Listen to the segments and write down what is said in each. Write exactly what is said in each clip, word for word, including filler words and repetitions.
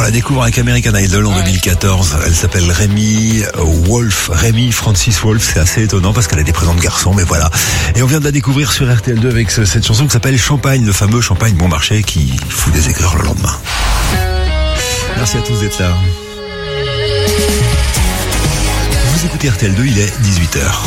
la découvre avec American Idol en deux mille quatorze. Elle s'appelle Rémi Wolf, Rémi Francis Wolf. C'est assez étonnant parce qu'elle a des prénoms de garçon, mais voilà. Et on vient de la découvrir sur R T L deux avec cette chanson qui s'appelle Champagne, le fameux Champagne bon marché qui fout des aigreurs le lendemain. Merci à tous d'être là. Vous écoutez R T L deux, il est dix-huit heures.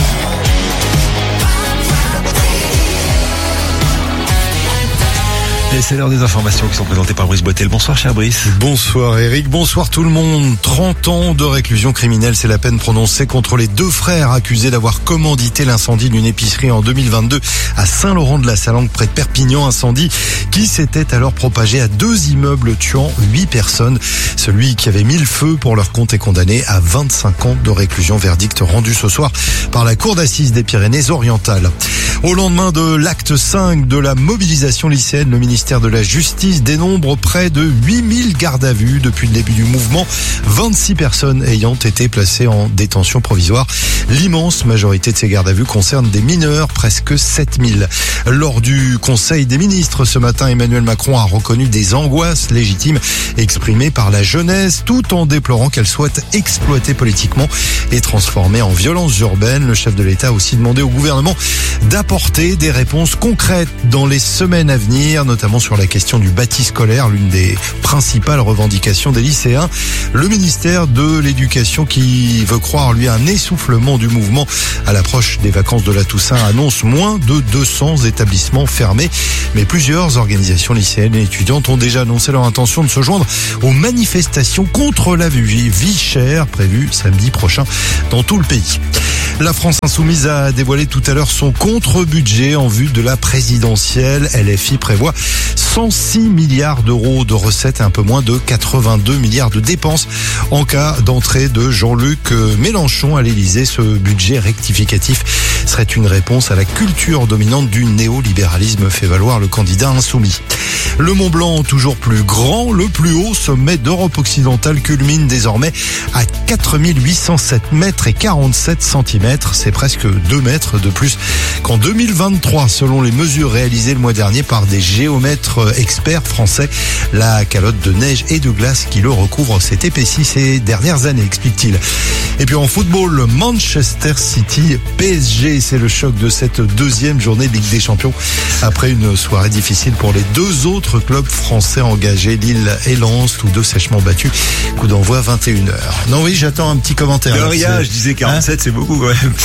Et c'est l'heure des informations qui sont présentées par Brice Boitel. Bonsoir cher Brice. Bonsoir Eric, bonsoir tout le monde. trente ans de réclusion criminelle, c'est la peine prononcée contre les deux frères accusés d'avoir commandité l'incendie d'une épicerie en deux mille vingt-deux à Saint-Laurent-de-la-Salanque près de Perpignan. Incendie qui s'était alors propagé à deux immeubles tuant huit personnes. Celui qui avait mis le feu pour leur compte est condamné à vingt-cinq ans de réclusion. Verdict rendu ce soir par la Cour d'assises des Pyrénées-Orientales. Au lendemain de l'acte cinq de la mobilisation lycéenne, le ministère Le ministère de la Justice dénombre près de huit mille gardes à vue depuis le début du mouvement, vingt-six personnes ayant été placées en détention provisoire. L'immense majorité de ces gardes à vue concerne des mineurs, presque sept mille. Lors du Conseil des ministres ce matin, Emmanuel Macron a reconnu des angoisses légitimes exprimées par la jeunesse, tout en déplorant qu'elle soit exploitée politiquement et transformée en violence urbaine. Le chef de l'État a aussi demandé au gouvernement d'apporter des réponses concrètes dans les semaines à venir, notamment sur la question du bâti scolaire, l'une des principales revendications des lycéens. Le ministère de l'Éducation, qui veut croire lui un essoufflement du mouvement à l'approche des vacances de la Toussaint, annonce moins de deux cents établissements fermés. Mais plusieurs organisations lycéennes et étudiantes ont déjà annoncé leur intention de se joindre aux manifestations contre la vie chère prévues samedi prochain dans tout le pays. La France Insoumise a dévoilé tout à l'heure son contre-budget en vue de la présidentielle. L F I prévoit cent six milliards d'euros de recettes et un peu moins de quatre-vingt-deux milliards de dépenses en cas d'entrée de Jean-Luc Mélenchon à l'Élysée. Ce budget rectificatif serait une réponse à la culture dominante du néolibéralisme, fait valoir le candidat insoumis. Le Mont Blanc, toujours plus grand, le plus haut sommet d'Europe occidentale, culmine désormais à quatre mille huit cent sept mètres et quarante-sept centimètres. C'est presque deux mètres de plus qu'en deux mille vingt-trois, selon les mesures réalisées le mois dernier par des géomètres experts français. La calotte de neige et de glace qui le recouvre s'est épaissie ces dernières années, explique-t-il. Et puis en football, Manchester City P S G, c'est le choc de cette deuxième journée de Ligue des Champions. Après une soirée difficile pour les deux autres clubs français engagés, Lille et Lens, tous deux sèchement battus. Coup d'envoi vingt et une heures. Non oui, j'attends un petit commentaire. De rien, je disais quarante-sept, hein, c'est beaucoup quand même.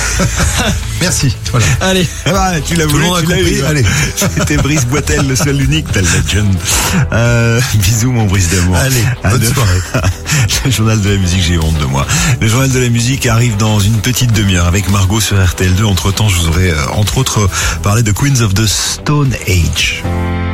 Merci. Voilà. Allez, ah bah, tu l'as voulu, tu l'as eu. Allez, c'était Brice Boitel, le seul unique, tel legend. Euh, bisous mon Brice d'amour. Allez, bonne de... soirée. Le journal de la musique, j'ai honte de moi. Le journal de la musique arrive dans une petite demi-heure avec Margot sur R T L deux. Entre temps, je vous aurais, euh, entre autres, parlé de Queens of the Stone Age.